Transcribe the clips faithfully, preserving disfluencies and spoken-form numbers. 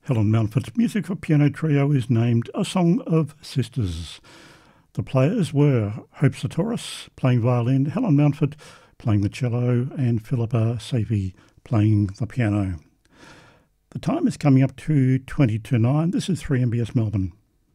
Helen Mountford's music for piano trio is named A Song of Sisters. The players were Hope Satoris playing violin, Helen Mountford playing the cello, and Philippa Safi playing the piano. The time is coming up to twenty to nine. This is three M B S Melbourne.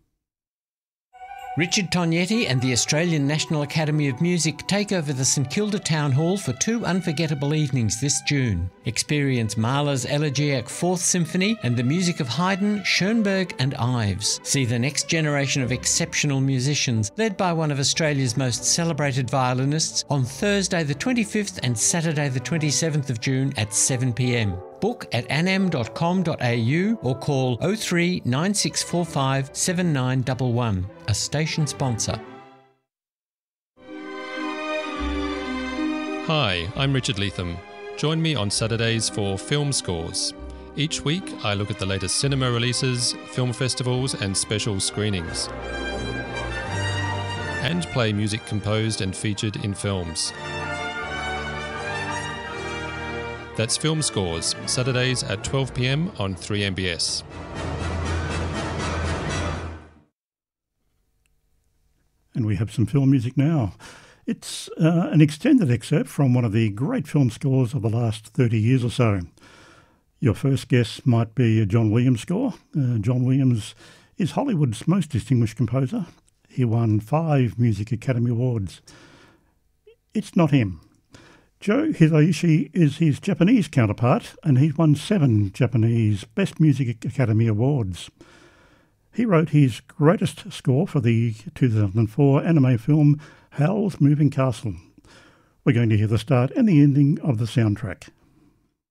Richard Tognetti and the Australian National Academy of Music take over the St Kilda Town Hall for two unforgettable evenings this June. Experience Mahler's Elegiac Fourth Symphony and the music of Haydn, Schoenberg and Ives. See the next generation of exceptional musicians, led by one of Australia's most celebrated violinists, on Thursday the twenty-fifth and Saturday the twenty-seventh of June at seven p m. Book at anam dot com dot a u or call oh three nine six four five seven nine one one. A station sponsor. Hi, I'm Richard Leatham. Join me on Saturdays for Film Scores. Each week I look at the latest cinema releases, film festivals and special screenings. And play music composed and featured in films. That's Film Scores, Saturdays at twelve p m on three M B S. And we have some film music now. It's uh, an extended excerpt from one of the great film scores of the last thirty years or so. Your first guess might be a John Williams score. Uh, John Williams is Hollywood's most distinguished composer. He won five Music Academy Awards. It's not him. Joe Hisaishi is his Japanese counterpart, and he's won seven Japanese Best Music Academy Awards. He wrote his greatest score for the two thousand four anime film Howl's Moving Castle. We're going to hear the start and the ending of the soundtrack.